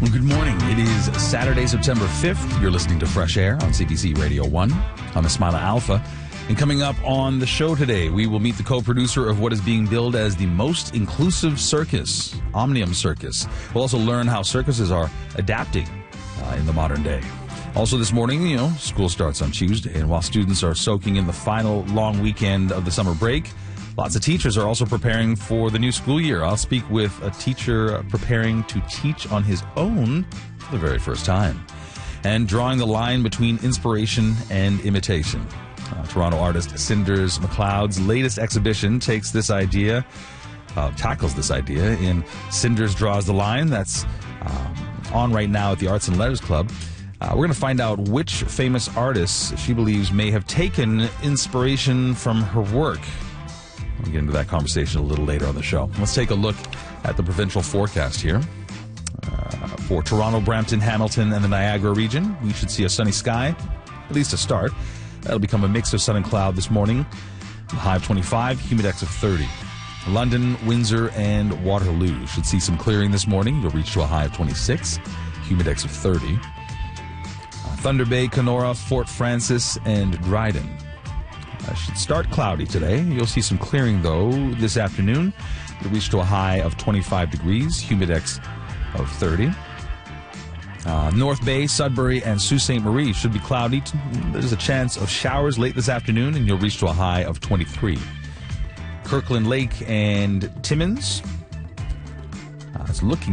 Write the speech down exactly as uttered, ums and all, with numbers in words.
Well, good morning. It is Saturday, September fifth. You're listening to Fresh Air on C B C Radio one. I'm Ismaila Alfa. And coming up on the show today, we will meet the co-producer of what is being billed as the most inclusive circus, Omnium Circus. We'll also learn how circuses are adapting uh, in the modern day. Also this morning, you know, school starts on Tuesday, and while students are soaking in the final long weekend of the summer break, lots of teachers are also preparing for the new school year. I'll speak with a teacher preparing to teach on his own for the very first time, and drawing the line between inspiration and imitation. Uh, Toronto artist Cinders McLeod's latest exhibition takes this idea, uh, tackles this idea in Cinders Draws the Line. That's um, on right now at the Arts and Letters Club. Uh, we're going to find out which famous artists she believes may have taken inspiration from her work. We'll get into that conversation a little later on the show. Let's take a look at the provincial forecast here. Uh, for Toronto, Brampton, Hamilton, and the Niagara region, we should see a sunny sky, at least to start. That'll become a mix of sun and cloud this morning. A high of twenty-five, humidex of thirty. London, Windsor, and Waterloo should see some clearing this morning. You'll reach to a high of twenty-six, humidex of thirty. Uh, Thunder Bay, Kenora, Fort Francis, and Dryden uh, should start cloudy today. You'll see some clearing, though, this afternoon. You'll reach to a high of twenty-five degrees, humidex of thirty. Uh, North Bay, Sudbury, and Sault Ste. Marie should be cloudy. There's a chance of showers late this afternoon, and you'll reach to a high of twenty-three. Kirkland Lake and Timmins, uh, it's looking